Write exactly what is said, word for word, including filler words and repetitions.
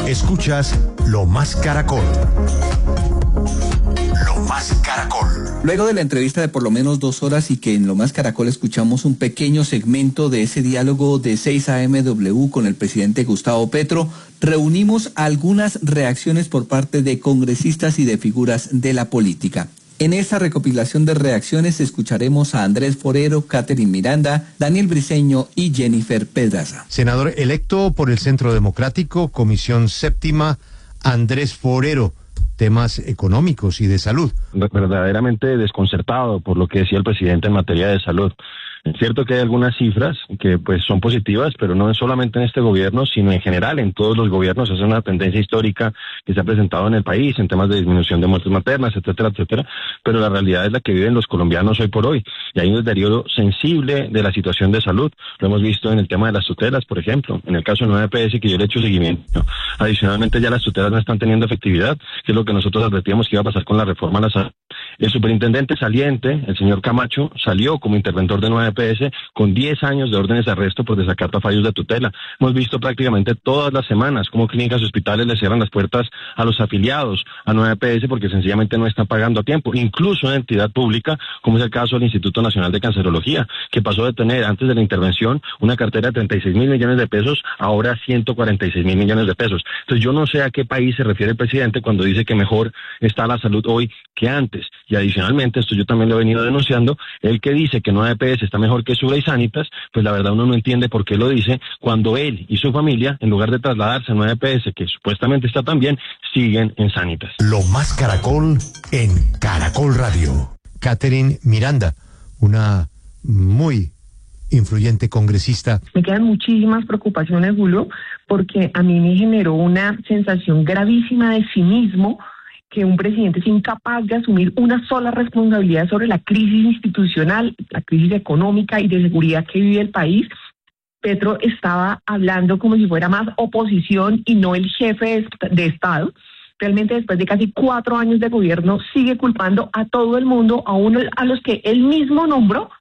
Escuchas Lo Más Caracol. Lo Más Caracol. Luego de la entrevista de por lo menos dos horas y que en Lo Más Caracol escuchamos un pequeño segmento de ese diálogo de seis A M W con el presidente Gustavo Petro, reunimos algunas reacciones por parte de congresistas y de figuras de la política. En esta recopilación de reacciones escucharemos a Andrés Forero, Catherine Miranda, Daniel Briceño y Jennifer Pedraza. Senador electo por el Centro Democrático, Comisión Séptima, Andrés Forero. Temas económicos y de salud. Verdaderamente desconcertado por lo que decía el presidente en materia de salud. Es cierto que hay algunas cifras que pues son positivas, pero no solamente en este gobierno, sino en general en todos los gobiernos. Es una tendencia histórica que se ha presentado en el país en temas de disminución de muertes maternas, etcétera, etcétera. Pero la realidad es la que viven los colombianos hoy por hoy. Y hay un deterioro sensible de la situación de salud. Lo hemos visto en el tema de las tutelas, por ejemplo. En el caso del nueve E P S, que yo le he hecho seguimiento. Adicionalmente, ya las tutelas no están teniendo efectividad, que es lo que nosotros advertíamos que iba a pasar con la reforma a la salud. El superintendente saliente, el señor Camacho, salió como interventor de nueve E P S con diez años de órdenes de arresto por desacato a fallos de tutela. Hemos visto prácticamente todas las semanas cómo clínicas y hospitales le cierran las puertas a los afiliados a nueve E P S porque sencillamente no están pagando a tiempo. Incluso una entidad pública, como es el caso del Instituto Nacional de Cancerología, que pasó de tener antes de la intervención una cartera de treinta y seis mil millones de pesos, ahora ciento cuarenta y seis mil millones de pesos. Entonces yo no sé a qué país se refiere el presidente cuando dice que mejor está la salud hoy que antes. Y adicionalmente, esto yo también lo he venido denunciando, el que dice que nueve E P S está mejor que Sura y Sanitas, pues la verdad uno no entiende por qué lo dice, cuando él y su familia, en lugar de trasladarse a nueve E P S, que supuestamente está tan bien, siguen en Sanitas. Lo Más Caracol en Caracol Radio. Catherine Miranda, una muy influyente congresista. Me quedan muchísimas preocupaciones, Julio, porque a mí me generó una sensación gravísima de cinismo que un presidente es incapaz de asumir una sola responsabilidad sobre la crisis institucional, la crisis económica y de seguridad que vive el país. Petro estaba hablando como si fuera más oposición y no el jefe de Estado. Realmente después de casi cuatro años de gobierno sigue culpando a todo el mundo, aún a los que él mismo nombró,